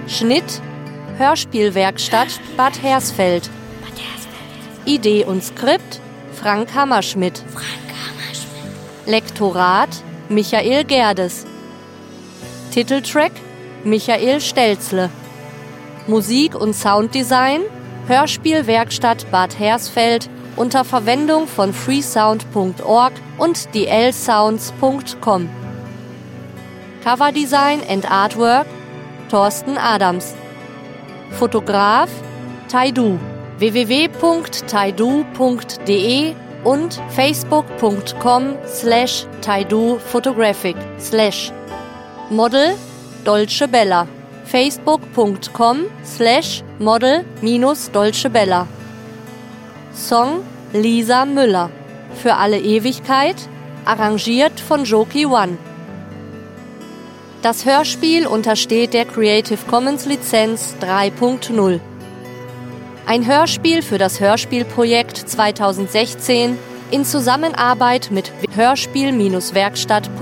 Schnitt Hörspielwerkstatt Bad Hersfeld. Idee und Skript Frank Hammerschmidt. Lektorat Michael Gerdes. Titeltrack Michael Stelzle. Musik und Sounddesign Hörspielwerkstatt Bad Hersfeld unter Verwendung von freesound.org und dlsounds.com. Coverdesign and Artwork Thorsten Adams. Fotograf Taidu. www.taidu.de und facebook.com/taiduphotographic/ Model Dolce Bella. facebook.com/model-Dolce Bella. Song Lisa Müller. Für alle Ewigkeit, arrangiert von Joki One. Das Hörspiel untersteht der Creative Commons Lizenz 3.0. Ein Hörspiel für das Hörspielprojekt 2016 in Zusammenarbeit mit Hörspiel-Werkstatt